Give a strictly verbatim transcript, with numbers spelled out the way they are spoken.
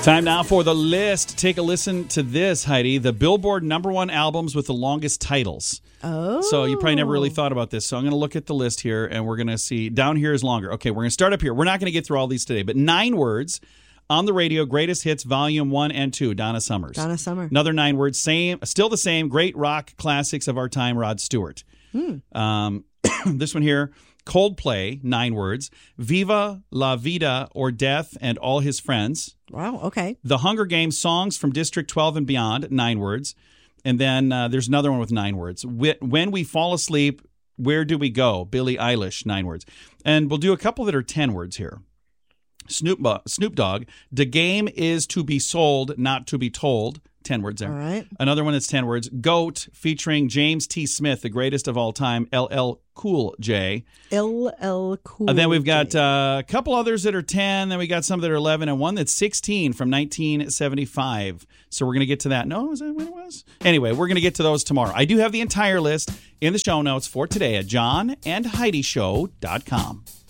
Time now for the list. Take a listen to this, Heidi. The Billboard number one albums with the longest titles. Oh. So you probably never really thought about this. So I'm going to look at the list here, and we're going to see. Down here is longer. Okay, we're going to start up here. We're not going to get through all these today, but nine words on the radio, Greatest Hits, Volume one and two, Donna Summers. Donna Summer. Another nine words, same, still the same, great rock classics of our time, Rod Stewart. Hmm. Um, this one here, Coldplay, nine words, Viva La Vida or Death and All His Friends. Wow, okay. The Hunger Games songs from District twelve and beyond, nine words. And then uh, there's another one with nine words. When We Fall Asleep, Where Do We Go? Billie Eilish, nine words. And we'll do a couple that are ten words here. Snoop, Snoop Dogg, The Game Is to Be Sold, Not to Be Told. ten words there. All right. Another one that's ten words. GOAT, featuring James T. Smith, the greatest of all time, L L Cool J. L L Cool J. And then we've got uh, a couple others that are ten. Then we got some that are eleven, and one that's sixteen from nineteen seventy-five. So we're going to get to that. No, is that what it was? Anyway, we're going to get to those tomorrow. I do have the entire list in the show notes for today at john and heidi show dot com.